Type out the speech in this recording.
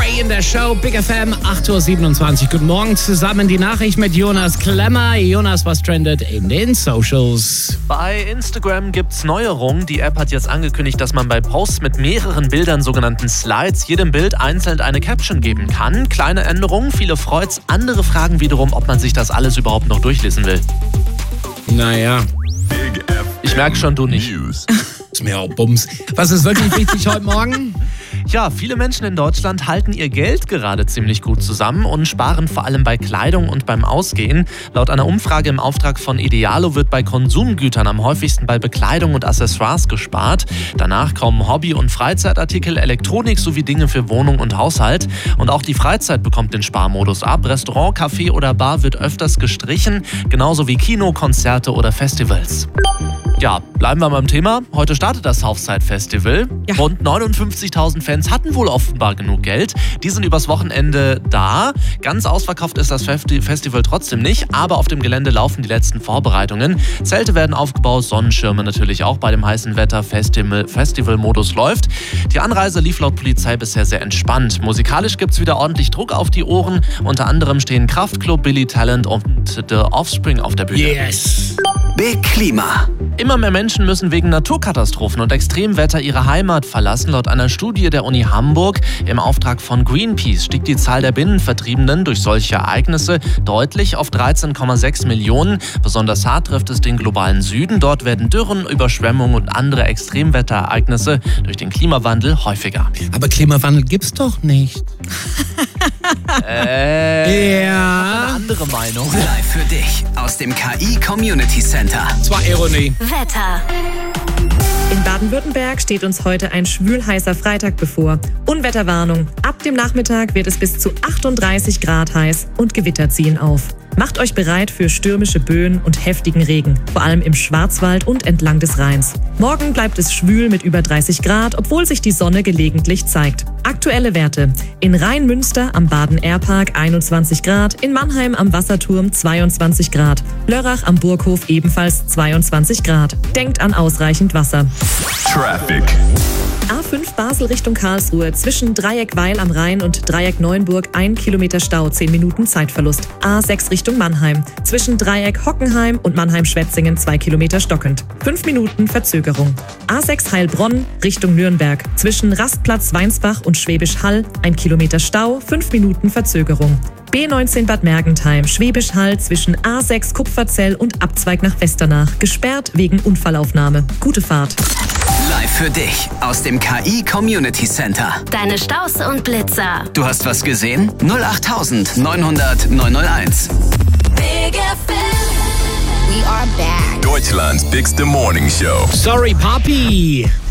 Gray in der Show, Big FM, 8.27 Uhr. Guten Morgen zusammen, die Nachricht mit Jonas Klemmer. Jonas, was trendet in den Socials? Bei Instagram gibt's Neuerungen. Die App hat jetzt angekündigt, dass man bei Posts mit mehreren Bildern, sogenannten Slides, jedem Bild einzeln eine Caption geben kann. Kleine Änderungen, viele freut's. Andere fragen wiederum, ob man sich das alles überhaupt noch durchlesen will. Naja. Ich merke schon, du nicht. Ist mir auch Bums. Was ist wirklich wichtig heute Morgen? Ja, viele Menschen in Deutschland halten ihr Geld gerade ziemlich gut zusammen und sparen vor allem bei Kleidung und beim Ausgehen. Laut einer Umfrage im Auftrag von Idealo wird bei Konsumgütern am häufigsten bei Bekleidung und Accessoires gespart. Danach kommen Hobby- und Freizeitartikel, Elektronik sowie Dinge für Wohnung und Haushalt. Und auch die Freizeit bekommt den Sparmodus ab. Restaurant, Café oder Bar wird öfters gestrichen, genauso wie Kino, Konzerte oder Festivals. Ja, bleiben wir beim Thema. Heute startet das Southside Festival. Ja. Rund 59.000 Fans hatten wohl offenbar genug Geld. Die sind übers Wochenende da. Ganz ausverkauft ist das Festival trotzdem nicht, aber auf dem Gelände laufen die letzten Vorbereitungen. Zelte werden aufgebaut, Sonnenschirme natürlich auch bei dem heißen Wetter. Festivalmodus läuft. Die Anreise lief laut Polizei bisher sehr entspannt. Musikalisch gibt's wieder ordentlich Druck auf die Ohren. Unter anderem stehen Kraftklub, Billy Talent und The Offspring auf der Bühne. Yes. Big Klima. Immer mehr Menschen müssen wegen Naturkatastrophen und Extremwetter ihre Heimat verlassen. Laut einer Studie der Uni Hamburg im Auftrag von Greenpeace stieg die Zahl der Binnenvertriebenen durch solche Ereignisse deutlich auf 13,6 Millionen. Besonders hart trifft es den globalen Süden. Dort werden Dürren, Überschwemmungen und andere Extremwetterereignisse durch den Klimawandel häufiger. Aber Klimawandel gibt's doch nicht. Eine andere Meinung. Live für dich aus dem KI Community Center. Zwar Ironie. Wetter. In Baden-Württemberg steht uns heute ein schwülheißer Freitag bevor. Unwetterwarnung. Ab dem Nachmittag wird es bis zu 38 Grad heiß und Gewitter ziehen auf. Macht euch bereit für stürmische Böen und heftigen Regen, vor allem im Schwarzwald und entlang des Rheins. Morgen bleibt es schwül mit über 30 Grad, obwohl sich die Sonne gelegentlich zeigt. Aktuelle Werte: in Rheinmünster am Baden-Airpark 21 Grad, in Mannheim am Wasserturm 22 Grad, Lörrach am Burghof ebenfalls 22 Grad. Denkt an ausreichend Wasser. Traffic. A5 Basel Richtung Karlsruhe, zwischen Dreieck Weil am Rhein und Dreieck Neuenburg 1 Kilometer Stau, 10 Minuten Zeitverlust. A6 Richtung Mannheim, zwischen Dreieck Hockenheim und Mannheim-Schwetzingen 2 Kilometer stockend, 5 Minuten Verzögerung. A6 Heilbronn Richtung Nürnberg, zwischen Rastplatz Weinsbach und Schwäbisch Hall 1 Kilometer Stau, 5 Minuten Verzögerung. B19 Bad Mergentheim, Schwäbisch Hall zwischen A6 Kupferzell und Abzweig nach Westernach, gesperrt wegen Unfallaufnahme. Gute Fahrt. Live für dich aus dem KI Community Center. Deine Staus und Blitzer. Du hast was gesehen? 08000 900 901. Big FM. We are back. Deutschland's bigste Morning Show. Sorry, Papi.